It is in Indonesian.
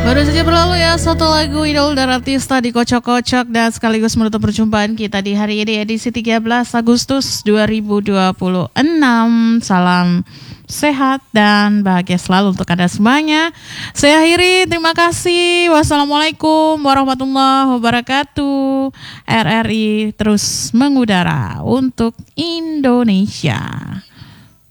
Baru saja berlalu ya satu lagu Idol dan Artista di Kocok-Kocok dan sekaligus menutup perjumpaan kita di hari ini edisi 13 Agustus 2026. Salam sehat dan bahagia selalu untuk Anda semuanya. Saya akhiri, terima kasih. Wassalamualaikum warahmatullahi wabarakatuh. RRI terus mengudara untuk Indonesia.